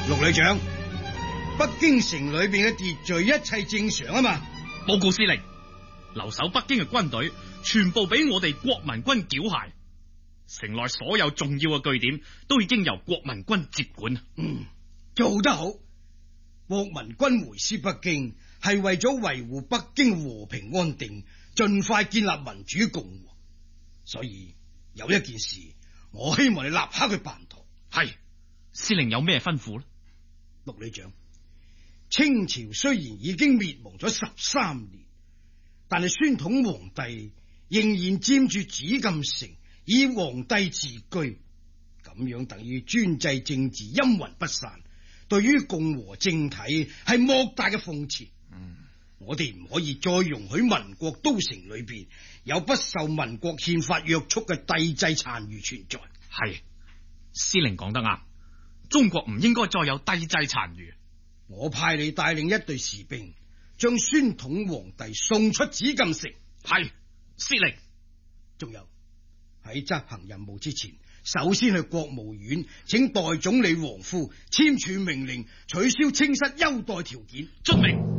陸旅長，北京城裏邊嘅秩序一切正常啊嘛？ 報告司令，留守北京嘅軍隊全部俾我哋國民軍繳械，城內所有重要嘅據點都已經由國民軍接管。 做得好。國民軍回師北京係為咗維護北京和平安定，盡快建立民主共和。所以有一件事，我希望你立刻去辦妥。 係，司令有咩吩咐呢？ 陸旅長，清朝雖然已經滅亡咗13年，但係宣統皇帝仍然佔住紫禁城，以皇帝自居，咁樣等於專制政治陰魂不散，對於共和政體係莫大嘅諷刺。我哋唔可以再容許民國都城裏邊有不受民國憲法約束嘅帝制殘餘存在。 係，司令講得啱，中國唔應該再有帝制殘餘。 我派你帶領一隊士兵，將宣統皇帝送出紫禁城。 係，司令。 仲有喺執行任務之前，首先去國務院請代總理王夫簽署命令，取消清室優待條件。 遵命。